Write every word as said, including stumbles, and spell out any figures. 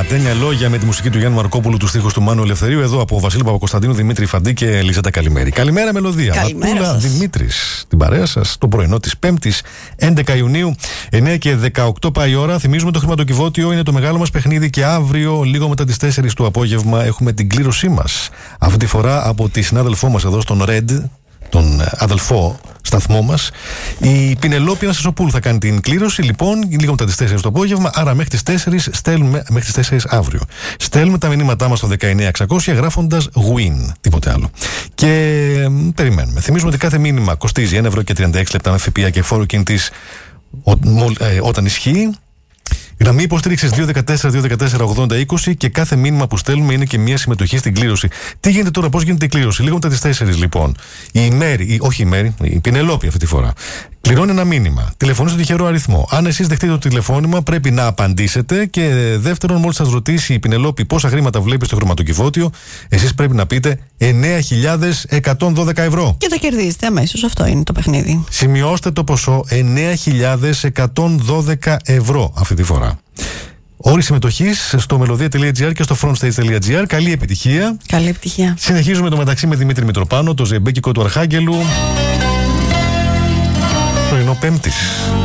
Τένια λόγια με τη μουσική του Γιάννη Μαρκόπουλου, του στίχους του Μάνου Ελευθερίου. Εδώ από Βασίλη Παπακοσταντίνου, Δημήτρη Φαντή και Ελίζα Καλημέρη. Καλημέρα, Μελωδία. Καλημέρα. Δημήτρης, την παρέα σας, το πρωινό της Πέμπτης, έντεκα Ιουνίου, εννέα και δεκαοκτώ πάει η ώρα. Θυμίζουμε το χρηματοκιβώτιο είναι το μεγάλο μας παιχνίδι και αύριο, λίγο μετά τις τέσσερις του απόγευμα, έχουμε την κλήρωσή μας. Αυτή τη φορά από τη συνάδελφό μας εδώ στον Red, τον αδελφό σταθμό μας, η Πινελόπη Αναστασοπούλου θα κάνει την κλήρωση. Λοιπόν, λίγο μετά τις τέσσερις το απόγευμα, άρα μέχρι τις τέσσερις στέλνουμε, μέχρι τις τέσσερις αύριο. Στέλνουμε τα μηνύματά μας στο δεκαεννέα εξακόσια γράφοντας Win, τίποτε άλλο. Και μ, περιμένουμε. Θυμίζουμε ότι κάθε μήνυμα κοστίζει ένα ευρώ και τριάντα έξι λεπτά με ΦΠΑ και φόρο κινητής ό, ε, όταν ισχύει. Γραμμή υποστήριξης δύο ένα τέσσερα δύο ένα τέσσερα ογδόντα είκοσι και κάθε μήνυμα που στέλνουμε είναι και μια συμμετοχή στην κλήρωση. Τι γίνεται τώρα, πώς γίνεται η κλήρωση? Λίγο μετά τις τέσσερις λοιπόν. Η Μέρη, η, όχι η Μέρη, η Πινελόπη αυτή τη φορά, κληρώνει ένα μήνυμα. Τηλεφωνεί στον τυχερό αριθμό. Αν εσείς δεχτείτε το τηλεφώνημα, πρέπει να απαντήσετε. Και δεύτερον, μόλις σας ρωτήσει η Πινελόπη πόσα χρήματα βλέπει στο χρηματοκιβώτιο, εσείς πρέπει να πείτε εννέα χιλιάδες εκατόν δώδεκα ευρώ. Και το κερδίζετε αμέσως. Αυτό είναι το παιχνίδι. Σημειώστε το ποσό εννέα χιλιάδες εκατόν δώδεκα ευρώ αυτή τη φορά. Όροι συμμετοχής στο μελωδία τελεία τζι άρ και στο frontstage τελεία τζι άρ. Καλή επιτυχία. Καλή επιτυχία. Συνεχίζουμε το μεταξύ με Δημήτρη Μητροπάνο, το ζεμπέκικο του Αρχάγγελου. Πρωινό Πέμπτης.